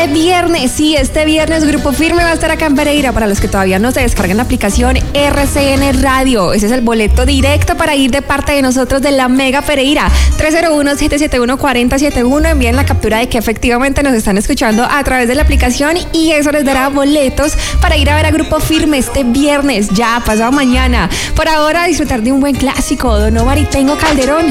viernes, sí, este viernes Grupo Firme va a estar acá en Pereira. Para los que todavía no se descargan la aplicación RCN Radio, ese es el boleto directo para ir de parte de nosotros de la Mega Pereira. 301-771-4071. Envíen la captura de que efectivamente nos están escuchando a través de la aplicación y eso les dará boletos para ir a ver a Grupo Firme este viernes, ya pasado mañana. Por ahora, disfrutar de un buen clásico, Don Omar y Tengo Calderón.